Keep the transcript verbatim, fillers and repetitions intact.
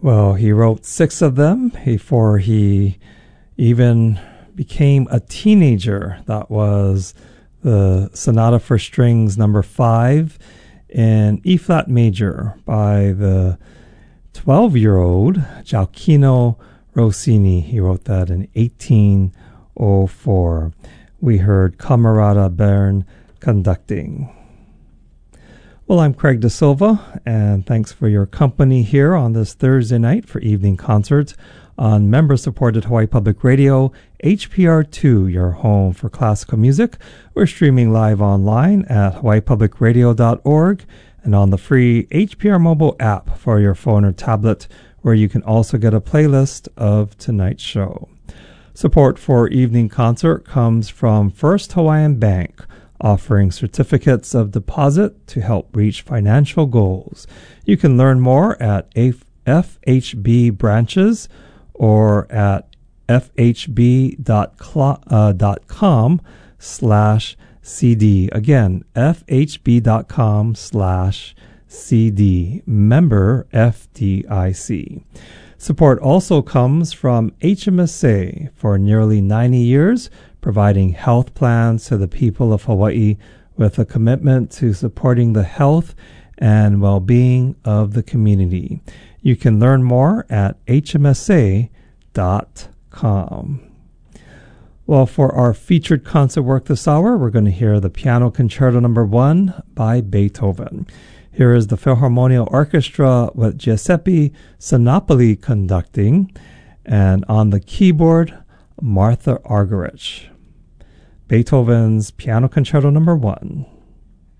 Well, he wrote six of them before he even became a teenager. That was the Sonata for Strings number five in E-flat major by the twelve-year-old Gioacchino Rossini. He wrote that in eighteen oh four. We heard Camerata Bern conducting. Well, I'm Craig De Silva, and thanks for your company here on this Thursday night for evening concerts on member-supported Hawaii Public Radio, H P R two, your home for classical music. We're streaming live online at hawaii public radio dot org and on the free H P R mobile app for your phone or tablet, where you can also get a playlist of tonight's show. Support for evening concert comes from First Hawaiian Bank, offering certificates of deposit to help reach financial goals. You can learn more at F H B branches or at f h b dot com slash c d. Again, f h b dot com slash c d. Member F D I C. Support also comes from H M S A for nearly ninety years, providing health plans to the people of Hawaii with a commitment to supporting the health and well-being of the community. You can learn more at h m s a dot com. Well, for our featured concert work this hour, we're going to hear the Piano Concerto Number One by Beethoven. Here is the Philharmonia Orchestra with Giuseppe Sinopoli conducting, and on the keyboard, Martha Argerich. Beethoven's Piano Concerto Number One.